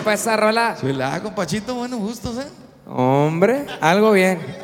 pues esa rola. Chulada, con Pachito, buenos gustos, ¿eh? Hombre, algo bien.